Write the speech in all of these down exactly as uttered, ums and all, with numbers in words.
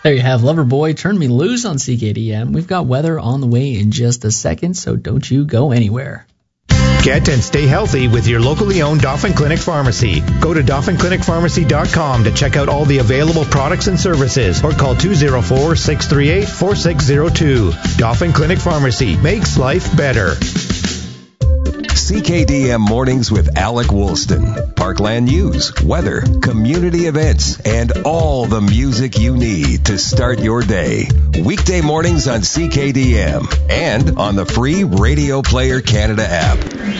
There you have Loverboy, Turn Me Loose on C K D M. We've got weather on the way in just a second, so don't you go anywhere. Get and stay healthy with your locally owned Dauphin Clinic Pharmacy. Go to dauphin clinic pharmacy dot com to check out all the available products and services, or call two oh four, six three eight, four six oh two. Dauphin Clinic Pharmacy makes life better. C K D M Mornings with Alec Woolston. Parkland news, weather, community events, and all the music you need to start your day. Weekday mornings on C K D M and on the free Radio Player Canada app.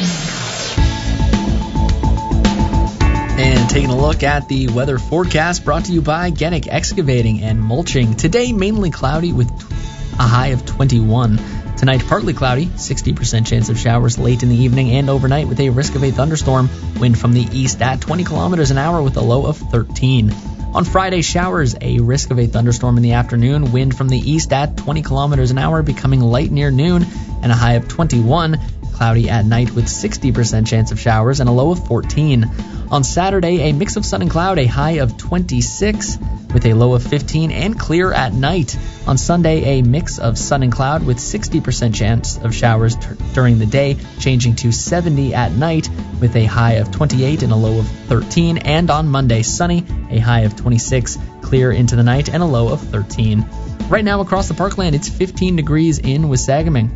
And taking a look at the weather forecast brought to you by Genic Excavating and Mulching. Today, mainly cloudy with a high of twenty-one. Tonight, partly cloudy, sixty percent chance of showers late in the evening and overnight with a risk of a thunderstorm. Wind from the east at twenty kilometers an hour with a low of thirteen. On Friday, showers, a risk of a thunderstorm in the afternoon. Wind from the east at twenty kilometers an hour, becoming light near noon, and a high of twenty-one. Cloudy at night with sixty percent chance of showers and a low of fourteen. On Saturday, a mix of sun and cloud, a high of twenty-six with a low of fifteen, and clear at night. On Sunday, a mix of sun and cloud with sixty percent chance of showers t- during the day, changing to seventy at night with a high of twenty-eight and a low of thirteen. And on Monday, sunny, a high of twenty-six, clear into the night, and a low of thirteen. Right now across the Parkland, it's fifteen degrees in Wasagaming.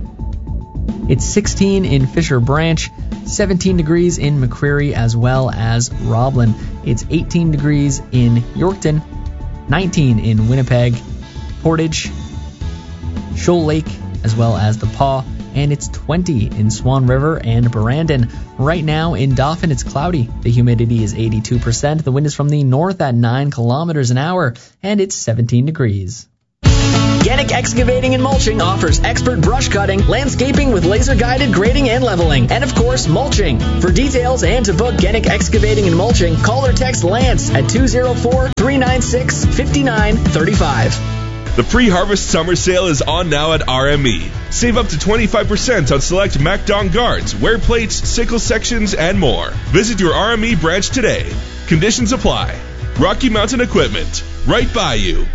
It's sixteen in Fisher Branch, seventeen degrees in McCreary as well as Roblin. It's eighteen degrees in Yorkton, nineteen in Winnipeg, Portage, Shoal Lake as well as the Paw, and it's twenty in Swan River and Brandon. Right now in Dauphin, it's cloudy. The humidity is eighty-two percent. The wind is from the north at nine kilometers an hour, and it's seventeen degrees. Genic Excavating and Mulching offers expert brush cutting, landscaping with laser-guided grading and leveling, and of course, mulching. For details and to book Genic Excavating and Mulching, call or text Lance at two oh four, three nine six, five nine three five. The pre-harvest summer sale is on now at R M E. Save up to twenty-five percent on select MacDon guards, wear plates, sickle sections, and more. Visit your R M E branch today. Conditions apply. Rocky Mountain Equipment, right by you.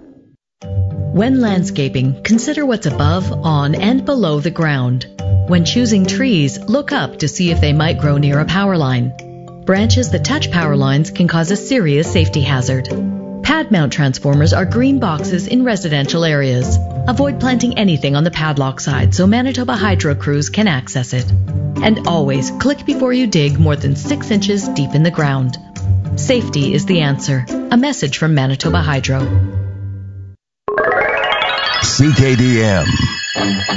When landscaping, consider what's above, on, and below the ground. When choosing trees, look up to see if they might grow near a power line. Branches that touch power lines can cause a serious safety hazard. Pad mount transformers are green boxes in residential areas. Avoid planting anything on the padlock side so Manitoba Hydro crews can access it. And always click before you dig more than six inches deep in the ground. Safety is the answer. A message from Manitoba Hydro. C K D M.